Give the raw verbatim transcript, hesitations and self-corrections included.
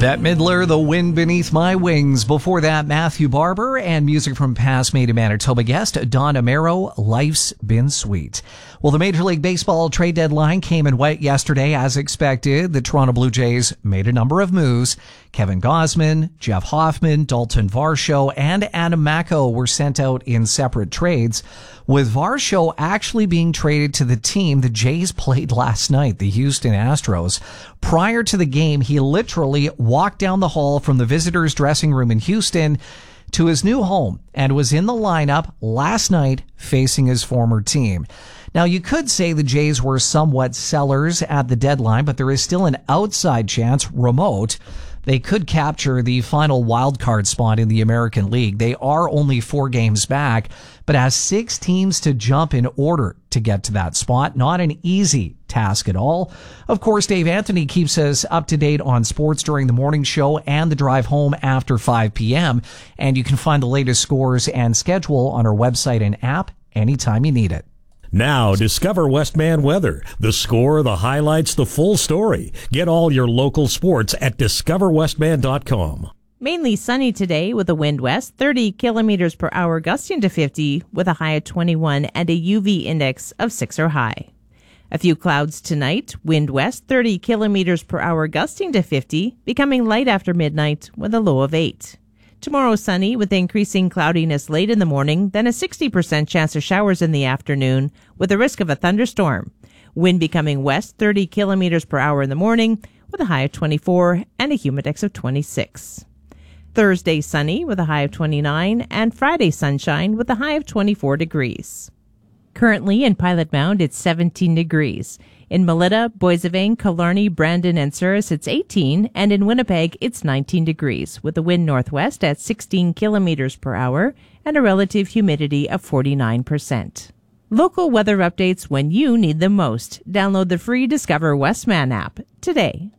Bette Midler, The Wind Beneath My Wings. Before that, Matthew Barber and music from past Made in Manitoba guest Don Amaro, Life's Been Sweet. Well, the Major League Baseball trade deadline came and went yesterday as expected. The Toronto Blue Jays made a number of moves. Kevin Gausman, Jeff Hoffman, Dalton Varsho, and Adam Macko were sent out in separate trades, with Varsho actually being traded to the team the Jays played last night, the Houston Astros. Prior to the game, he literally walked down the hall from the visitors' dressing room in Houston to his new home and was in the lineup last night facing his former team. Now, you could say the Jays were somewhat sellers at the deadline, but there is still an outside chance, remote, they could capture the final wild card spot in the American League. They are only four games back, but has six teams to jump in order to get to that spot. Not an easy task at all. Of course, Dave Anthony keeps us up to date on sports during the morning show and the drive home after five p.m. And you can find the latest scores and schedule on our website and app anytime you need it. Now, discover Westman Weather. The score, the highlights, the full story. Get all your local sports at discover westman dot com. Mainly sunny today with a wind west, thirty kilometers per hour gusting to fifty with a high of twenty-one and a U V index of six or high. A few clouds tonight, wind west, thirty kilometers per hour gusting to fifty, becoming light after midnight with a low of eight. Tomorrow sunny with increasing cloudiness late in the morning, then a sixty percent chance of showers in the afternoon with a risk of a thunderstorm. Wind becoming west, thirty kilometers per hour in the morning with a high of twenty-four and a humidex of twenty-six. Thursday sunny with a high of twenty-nine and Friday sunshine with a high of twenty-four degrees. Currently in Pilot Mound, it's seventeen degrees. In Melita, Boissevain, Killarney, Brandon, and Souris, it's eighteen, and in Winnipeg, it's nineteen degrees, with a wind northwest at sixteen kilometers per hour and a relative humidity of forty-nine percent. Local weather updates when you need them most. Download the free Discover Westman app today.